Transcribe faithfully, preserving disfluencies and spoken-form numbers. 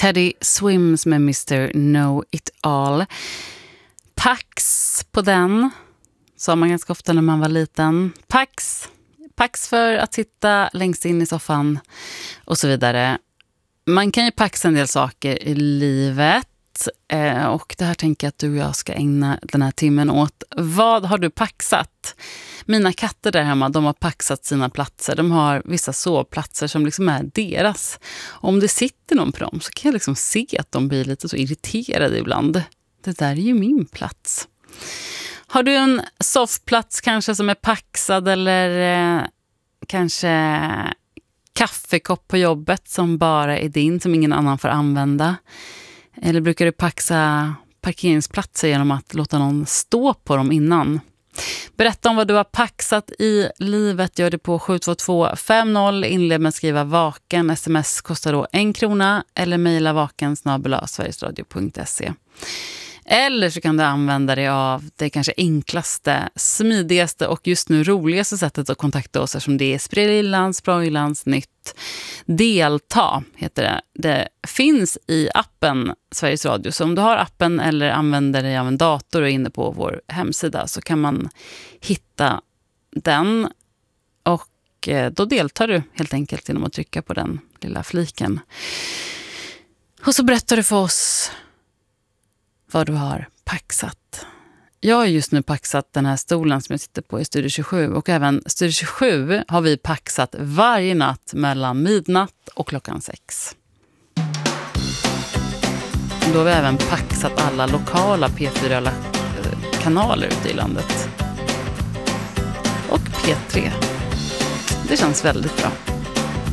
Teddy Swims med mister Know It All. Pax på den sa man ganska ofta när man var liten. Pax, pax för att sitta längst in i soffan och så vidare. Man kan ju paxa en del saker i livet. Och det här tänker jag att du och jag ska ägna den här timmen åt. Vad har du paxat? Mina katter där hemma, de har paxat sina platser. De har vissa sovplatser som liksom är deras. Om det sitter någon på dem så kan jag liksom se att de blir lite så irriterade ibland. Det där är ju min plats. Har du en soffplats kanske som är paxad eller eh, kanske kaffekopp på jobbet som bara är din, som ingen annan får använda? Eller brukar du paxa parkeringsplatser genom att låta någon stå på dem innan? Berätta om vad du har paxat i livet. Gör det på sju två två fem noll. Inled med att skriva vaken. Sms kostar då en krona. Eller mejla vaken snabel-a sverigesradio punkt se. Eller så kan du använda dig av det kanske enklaste, smidigaste och just nu roligaste sättet att kontakta oss, som det är Sprillans, Sprojlans, nytt. Delta heter det. Det finns i appen Sveriges Radio. Så om du har appen eller använder dig av en dator och är inne på vår hemsida så kan man hitta den. Och då deltar du helt enkelt genom att trycka på den lilla fliken. Och så berättar du för oss vad du har paxat. Jag har just nu paxat den här stolen som jag sitter på i Studio tjugosju. Och även Studio tjugosju har vi paxat varje natt mellan midnatt och klockan sex. Då har vi även paxat alla lokala P fyra-kanaler ute i landet. Och P tre. Det känns väldigt bra.